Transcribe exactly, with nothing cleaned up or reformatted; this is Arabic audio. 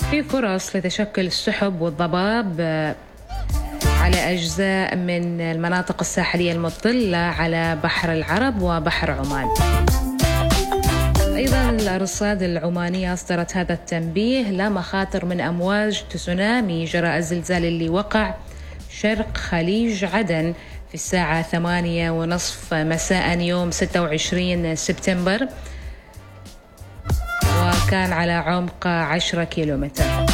في فرص لتشكل السحب والضباب على أجزاء من المناطق الساحلية المطلة على بحر العرب وبحر عمان. أيضا الأرصاد العمانية أصدرت هذا التنبيه: لا مخاطر من أمواج تسونامي جراء الزلزال اللي وقع شرق خليج عدن في الساعة ثمانية ونصف مساء يوم ستة وعشرين سبتمبر، وكان على عمق عشرة كيلومتر.